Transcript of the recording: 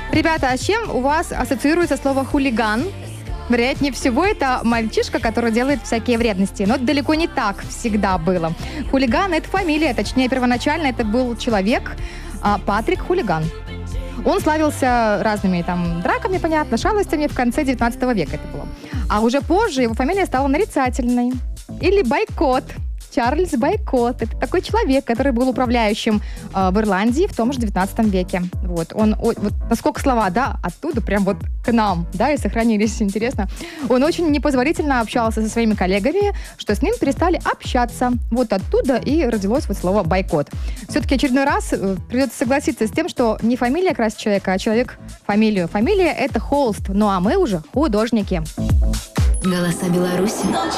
Ребята, а с чем у вас ассоциируется слово «хулиган»? Вероятнее всего, это мальчишка, который делает всякие вредности. Но это далеко не так всегда было. Хулиган — это фамилия, точнее, первоначально это был человек Патрик Хулиган. Он славился разными там драками, понятно, шалостями в конце 19 века это было. А уже позже его фамилия стала нарицательной. Или Бойкот. Чарльз Бойкот. Это такой человек, который был управляющим в Ирландии в том же 19 веке. Вот. Вот насколько слова, да, оттуда прям вот к нам, да, и сохранились, интересно. Он очень непозволительно общался со своими коллегами, что с ним перестали общаться. Вот оттуда и родилось вот слово «бойкот». Все-таки очередной раз придется согласиться с тем, что не фамилия красит человека, а человек фамилию. Фамилия — это холст, ну а мы уже художники. Голоса Беларуси.